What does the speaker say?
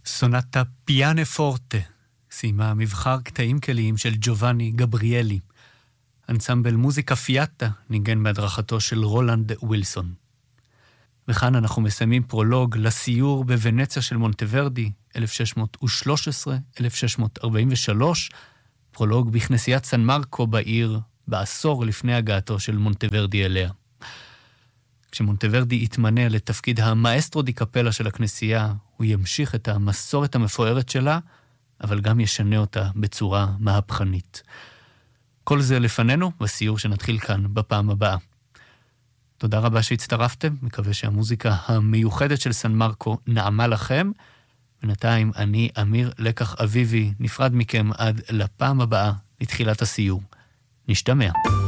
סונטה פיאנה פורטה סיימה מבחר קטעים כליים של ג'ובאני גבריאלי. אנסמבל מוזיקה פיאטה ניגן בהדרכתו של רולנד ווילסון. וכאן אנחנו מסיימים פרולוג לסיור בוונציה של מונטוורדי, 1613-1643, פרולוג בכנסיית סן מרקו בעיר, בעשור לפני הגעתו של מונטוורדי אליה. כשמונטוורדי התמנה לתפקיד המאסטרו די קפלה של הכנסייה, הוא ימשיך את המסורת המפוארת שלה, אבל גם ישנה אותה בצורה מהפכנית. כל זה לפנינו, בסיור שנתחיל כאן בפעם הבאה. תודה רבה שהצטרפתם, מקווה שהמוזיקה המיוחדת של סן מרקו נעמה לכם. בינתיים אני, אמיר לקח אביבי, נפרד מכם עד לפעם הבאה, לתחילת הסיור. נשתמע.